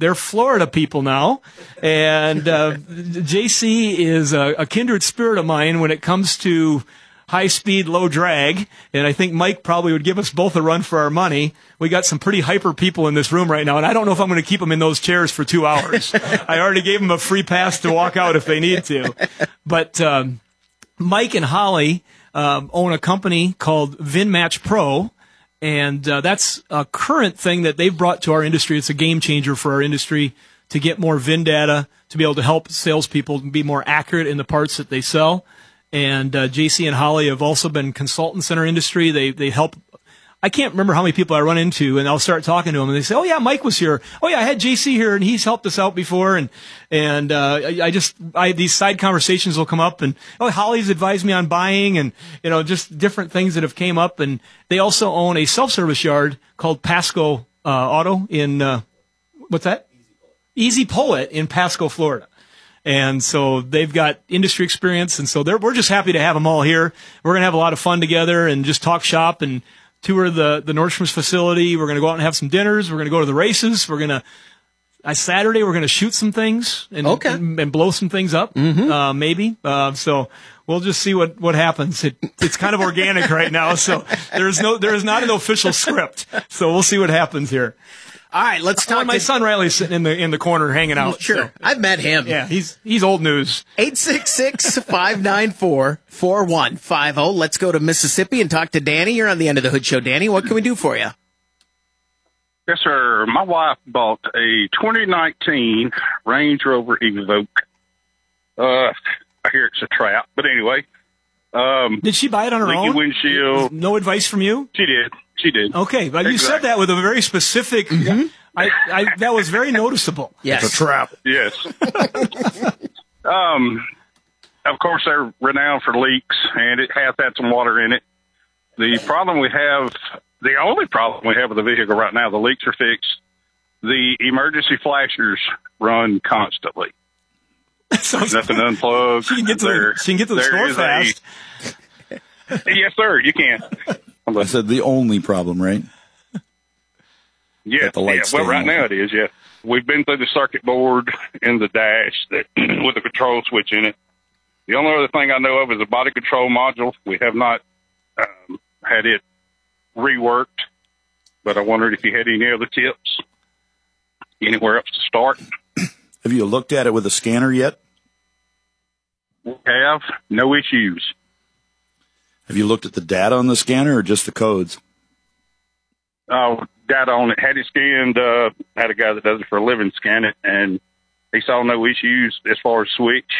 they're Florida people now. And JC is a kindred spirit of mine when it comes to high speed, low drag, and I think Mike probably would give us both a run for our money. We got some pretty hyper people in this room right now, and I don't know if I'm going to keep them in those chairs for 2 hours. I already gave them a free pass to walk out if they need to. But Mike and Holly own a company called VinMatch Pro, and that's a current thing that they've brought to our industry. It's a game changer for our industry to get more VIN data, to be able to help salespeople be more accurate in the parts that they sell. And JC and Holly have also been consultants in our industry. They help. I can't remember how many people I run into, and I'll start talking to them, and they say, "Oh yeah, Mike was here. Oh yeah, I had JC here, and he's helped us out before." And these side conversations will come up, and Holly's advised me on buying, and just different things that have came up. And they also own a self-service yard called Pasco Auto in what's that? Easy Pull-It in Pasco, Florida. And so they've got industry experience, and so we're just happy to have them all here. We're going to have a lot of fun together and just talk shop and tour the Nordstrom's facility. We're going to go out and have some dinners. We're going to go to the races. Saturday, we're going to shoot some things and blow some things up, maybe. So we'll just see what happens. It's kind of organic right now, so there is not an official script. So we'll see what happens here. All right, let's talk. My son Riley's sitting in the corner hanging out. Sure, so. I've met him. Yeah, he's old news. 866-594-4150. Let's go to Mississippi and talk to Danny. You're on the End of the Hood Show, Danny. What can we do for you? Yes, sir. My wife bought a 2019 Range Rover Evoque. I hear it's a trap, but anyway. Did she buy it on her own? Windshield. No advice from you? She did. Okay, but you said that with a very specific. That was very noticeable. Yes, it's a trap. Yes. Of course, they're renowned for leaks, and it has had some water in it. The only problem we have with the vehicle right now, the leaks are fixed. The emergency flashers run constantly. There's nothing unplugged. She can get to the store fast. Yes, sir. You can. I said the only problem, right? Yeah. Well, right now it is, yeah. We've been through the circuit board in the dash with the control switch in it. The only other thing I know of is a body control module. We have not had it reworked, but I wondered if you had any other tips, anywhere else to start. Have you looked at it with a scanner yet? We have. No issues. Have you looked at the data on the scanner or just the codes? Data on it. Had it scanned, had a guy that does it for a living scan it, and he saw no issues as far as switch.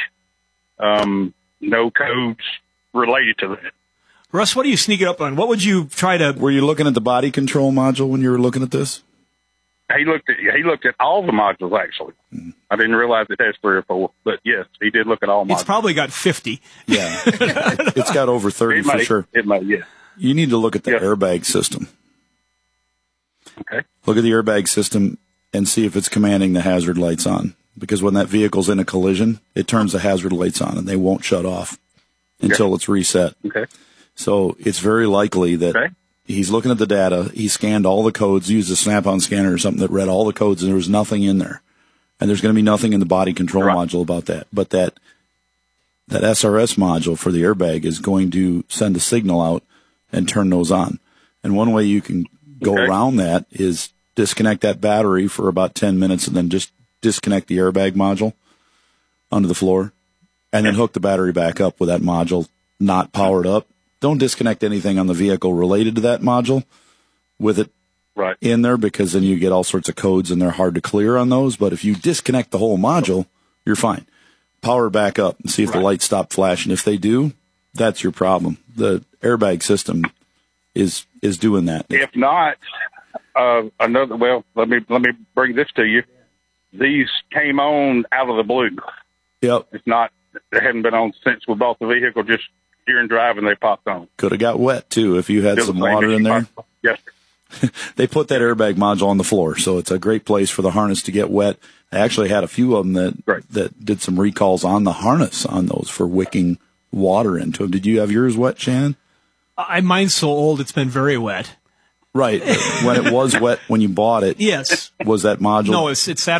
No codes related to that. Russ, what do you sneak it up on? What would you try to... Were you looking at the body control module when you were looking at this? He looked at all the modules, actually. I didn't realize it has 3 or 4, but yes, he did look at all modules. It's probably got 50. Yeah. It's got over 30 for sure. It might, yeah. You need to look at the airbag system. Okay. Look at the airbag system and see if it's commanding the hazard lights on. Because when that vehicle's in a collision, it turns the hazard lights on and they won't shut off until it's reset. Okay. So it's very likely that he's looking at the data. He scanned all the codes, used a Snap-on scanner or something that read all the codes, and there was nothing in there. And there's going to be nothing in the body control module about that. But that SRS module for the airbag is going to send a signal out and turn those on. And one way you can go around that is disconnect that battery for about 10 minutes and then just disconnect the airbag module onto the floor and then hook the battery back up with that module not powered up. Don't disconnect anything on the vehicle related to that module with it in there, because then you get all sorts of codes and they're hard to clear on those. But if you disconnect the whole module, you're fine. Power back up and see if the lights stop flashing. If they do, that's your problem. The airbag system is doing that. If not, let me bring this to you. These came on out of the blue. Yep. They hadn't been on since we bought the vehicle, just during driving they popped on. Could have got wet too if you had some water in there. Yes. They put that airbag module on the floor, so it's a great place for the harness to get wet. I actually had a few of them that did some recalls on the harness on those for wicking water into them. Did you have yours wet, Shannon? Mine's so old it's been very wet. Right. When it was wet when you bought it. Yes. Was that module? No, it's sat